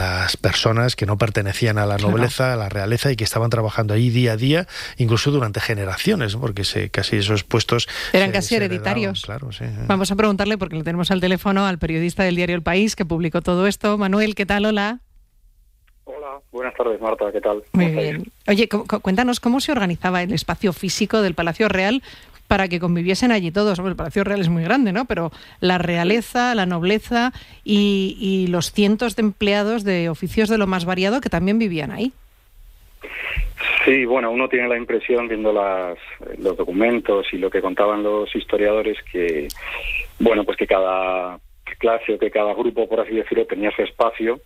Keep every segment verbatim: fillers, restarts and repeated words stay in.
las personas que no pertenecían a la nobleza, claro, a la realeza, y que estaban trabajando ahí día a día, incluso durante generaciones, ¿no? Porque se, casi esos puestos eran se, casi se hereditarios. Heredaban, claro, sí. Vamos a preguntarle, porque le tenemos al teléfono, al periodista del diario El País, que publicó todo esto. Manuel, ¿qué tal? Hola. Hola, buenas tardes, Marta, ¿qué tal? Muy bien. Oye, cuéntanos cómo se organizaba el espacio físico del Palacio Real para que conviviesen allí todos. El Palacio Real es muy grande, ¿no? Pero la realeza, la nobleza y, y los cientos de empleados de oficios de lo más variado que también vivían ahí. Sí, bueno, uno tiene la impresión, viendo las, los documentos y lo que contaban los historiadores, que, bueno, pues que cada clase o que cada grupo, por así decirlo, tenía su espacio.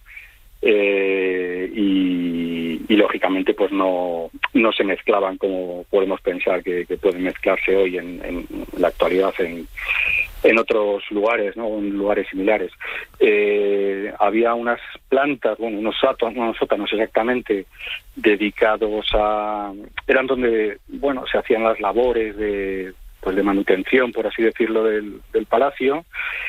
Eh, y, y lógicamente pues no no se mezclaban como podemos pensar que, que pueden mezclarse hoy en, en la actualidad en, en otros lugares, ¿no? En lugares similares. Eh, había unas plantas, bueno, unos sótanos, unos sótanos exactamente, dedicados a... eran donde, bueno, se hacían las labores de, pues de manutención, por así decirlo, del, del palacio.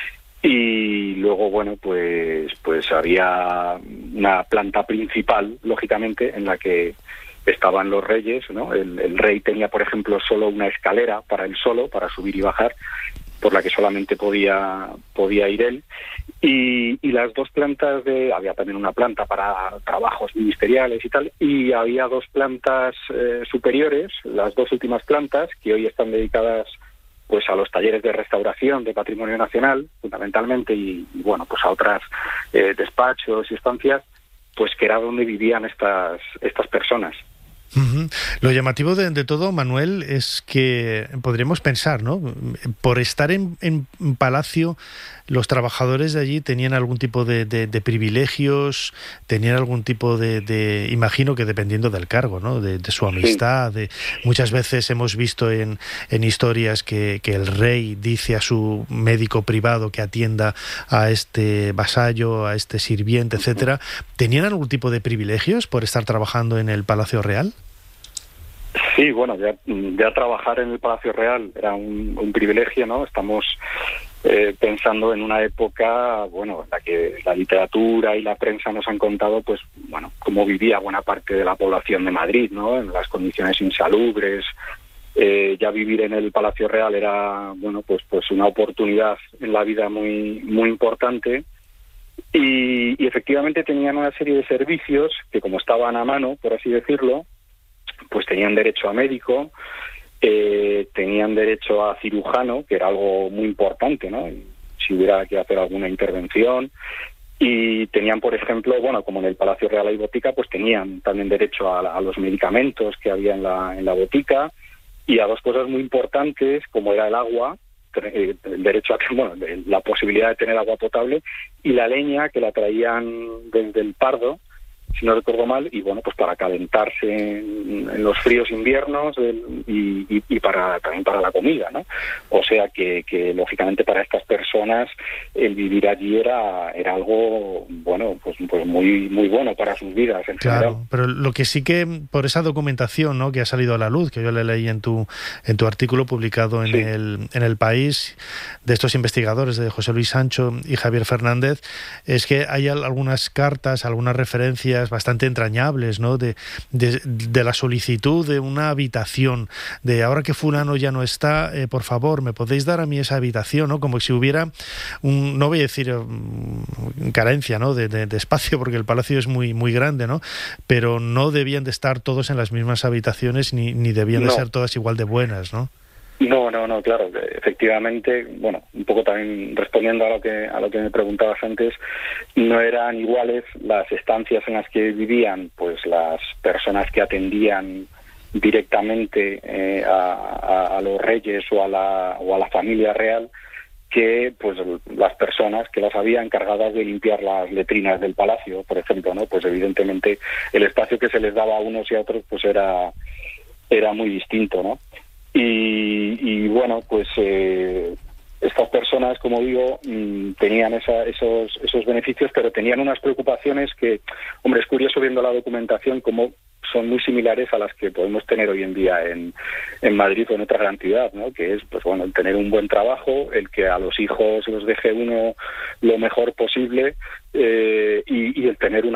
Y luego, bueno, pues pues había una planta principal, lógicamente, en la que estaban los reyes, ¿no? El, el rey tenía, por ejemplo, solo una escalera para él solo, para subir y bajar, por la que solamente podía podía ir él. Y, y las dos plantas de... había también una planta para trabajos ministeriales y tal, y había dos plantas eh, superiores, las dos últimas plantas, que hoy están dedicadas pues a los talleres de restauración de patrimonio nacional, fundamentalmente, y, y bueno, pues a otras eh, despachos y estancias, pues que era donde vivían estas estas personas. Uh-huh. Lo llamativo de, de todo, Manuel, es que podríamos pensar, ¿no? Por estar en, en Palacio, los trabajadores de allí tenían algún tipo de, de, de privilegios, tenían algún tipo de, de, imagino que dependiendo del cargo, ¿no? De, de su amistad. Sí. De, muchas veces hemos visto en, en historias que, que el rey dice a su médico privado que atienda a este vasallo, a este sirviente, etcétera. ¿Tenían algún tipo de privilegios por estar trabajando en el Palacio Real? Sí, bueno, ya, ya trabajar en el Palacio Real era un, un privilegio, ¿no? Estamos eh, pensando en una época, bueno, en la que la literatura y la prensa nos han contado, pues, bueno, cómo vivía buena parte de la población de Madrid, ¿no? En las condiciones insalubres. Eh, ya vivir en el Palacio Real era, bueno, pues, pues una oportunidad en la vida muy, muy importante. Y, y efectivamente tenían una serie de servicios que, como estaban a mano, por así decirlo, pues tenían derecho a médico, eh, tenían derecho a cirujano, que era algo muy importante, ¿no? Si hubiera que hacer alguna intervención. Y tenían, por ejemplo, bueno, como en el Palacio Real hay botica, pues tenían también derecho a, a los medicamentos que había en la, en la botica, y a dos cosas muy importantes, como era el agua, el derecho a, bueno, la posibilidad de tener agua potable, y la leña, que la traían desde el Pardo, si no recuerdo mal, y bueno, pues para calentarse en, en los fríos inviernos el, y, y, y para también para la comida, ¿no? O sea que, que lógicamente para estas personas el vivir allí era era algo, bueno, pues, pues muy muy bueno para sus vidas en claro, general. Pero lo que sí que, por esa documentación, ¿no?, que ha salido a la luz, que yo le leí en tu en tu artículo publicado en, sí. el, en El País, de estos investigadores, de José Luis Sancho y Javier Fernández, es que hay algunas cartas, algunas referencias bastante entrañables, ¿no?, de, de, de la solicitud de una habitación, de ahora que fulano ya no está, eh, por favor, ¿me podéis dar a mí esa habitación?, ¿no? Como si hubiera un, no voy a decir um, carencia, ¿no?, de, de, de espacio, porque el palacio es muy muy grande, ¿no?, pero no debían de estar todos en las mismas habitaciones, ni, ni debían no. de ser todas igual de buenas, ¿no? No, no, no, claro, efectivamente, bueno, un poco también respondiendo a lo que a lo que me preguntabas antes, no eran iguales las estancias en las que vivían, pues las personas que atendían directamente eh, a, a, a los reyes o a la o a la familia real, que pues las personas que las había encargadas de limpiar las letrinas del palacio, por ejemplo, ¿no? Pues evidentemente el espacio que se les daba a unos y a otros pues era era muy distinto, ¿no? Y, y bueno, pues eh, estas personas, como digo, mmm, tenían esa, esos esos beneficios, pero tenían unas preocupaciones que, hombre, es curioso viendo la documentación cómo son muy similares a las que podemos tener hoy en día en, en Madrid o en otra gran ciudad, ¿no? Que es, pues bueno, el tener un buen trabajo, el que a los hijos los deje uno lo mejor posible, eh, y, y el tener una